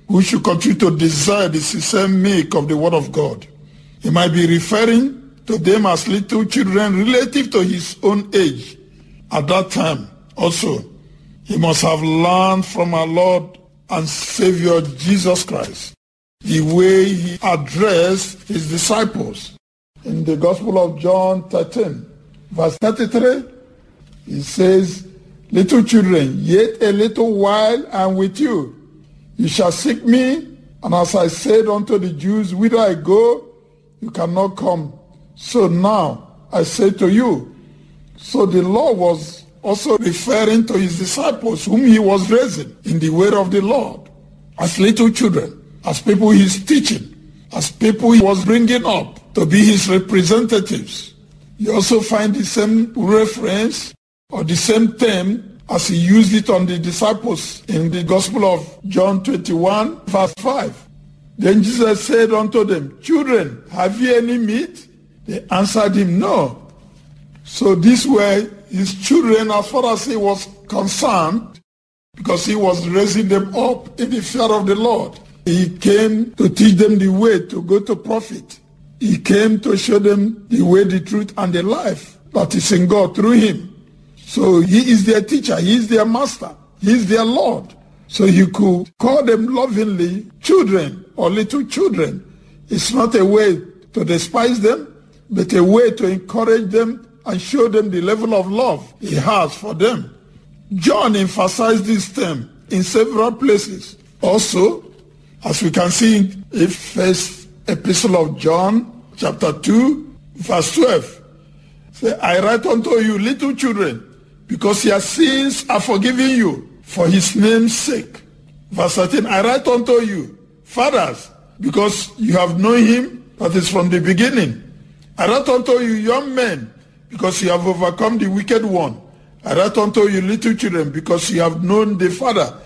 who should continue to desire the sincere milk of the word of God. He might be referring to them as little children relative to his own age. At that time, also, he must have learned from our Lord and Savior Jesus Christ the way he addressed his disciples. In the Gospel of John 13, verse 33, he says, little children, yet a little while I am with you. You shall seek me, and as I said unto the Jews, whither I go, you cannot come. So now I say to you. So the Lord was also referring to his disciples whom he was raising in the way of the Lord as little children, as people he's teaching, as people he was bringing up to be his representatives. You also find the same reference or the same term as he used it on the disciples in the Gospel of John 21, verse 5. Then Jesus said unto them, children, have ye any meat? They answered him, no. So these were his children as far as he was concerned, because he was raising them up in the fear of the Lord. He came to teach them the way to go to profit. He came to show them the way, the truth, and the life that is in God through him. So he is their teacher, he is their master, he is their Lord. So you could call them lovingly children or little children. It's not a way to despise them, but a way to encourage them and show them the level of love he has for them. John emphasized this term in several places. Also, as we can see in the first epistle of John, chapter 2, verse 12, say, I write unto you, little children, because your sins are forgiven you for his name's sake. Verse 13, I write unto you, fathers, because you have known him that is from the beginning. I write unto you, young men, because you have overcome the wicked one. I write unto you, little children, because you have known the Father.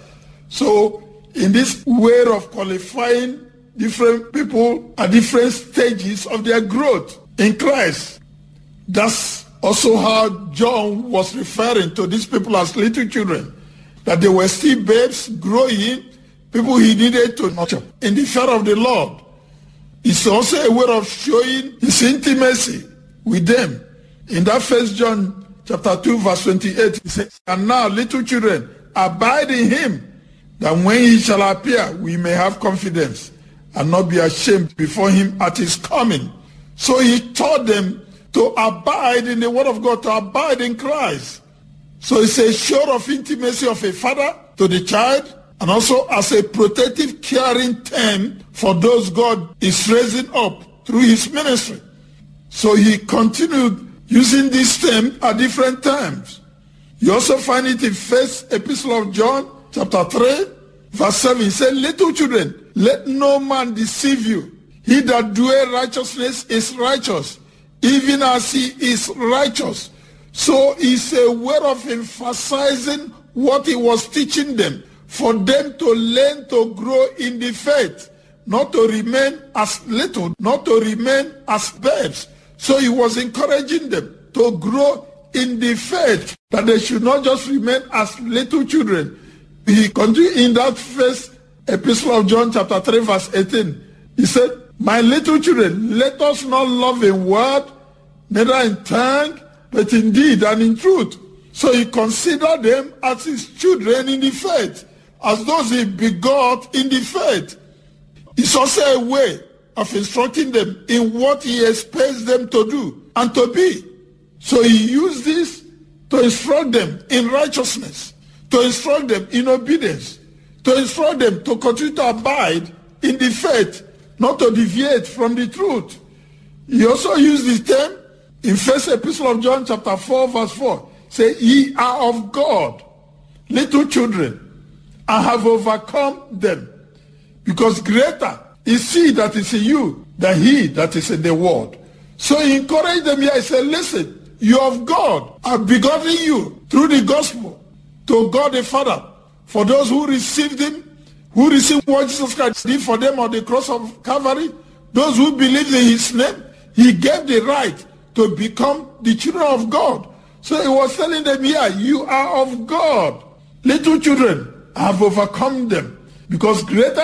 So, in this way of qualifying different people at different stages of their growth in Christ, that's also how John was referring to these people as little children, that they were still babes growing, people he needed to nurture in the fear of the Lord. It's also a way of showing his intimacy with them. In that first John chapter 2 verse 28, he says, and now little children, abide in him, that when he shall appear, we may have confidence and not be ashamed before him at his coming. So he taught them to abide in the word of God, to abide in Christ. So it's a show of intimacy of a father to the child, and also as a protective, caring term for those God is raising up through his ministry. So he continued using this term at different times. You also find it in first epistle of John, chapter 3, verse 7. He said, little children, let no man deceive you. He that doeth righteousness is righteous, even as he is righteous. So it's a way of emphasizing what he was teaching them, for them to learn to grow in the faith, not to remain as little, not to remain as babes. So he was encouraging them to grow in the faith, that they should not just remain as little children. He continued in that first epistle of John chapter 3 verse 18. He said, my little children, let us not love in word, neither in tongue, but in deed and in truth. So he considered them as his children in the faith, as those he begot in the faith. It's also a way of instructing them in what he expects them to do and to be. So he used this to instruct them in righteousness, to instruct them in obedience, to instruct them to continue to abide in the faith, not to deviate from the truth. He also used the term in first epistle of John chapter 4 verse 4. Say, ye are of God, little children, and have overcome them, because greater is he that is in you than he that is in the world. So he encouraged them here. He said, listen, you of God are begotten you through the gospel to God the Father. For those who received him, who received what Jesus Christ did for them on the cross of Calvary, those who believed in his name, he gave the right to become the children of God. So he was telling them here, you are of God. Little children have overcome them, because greater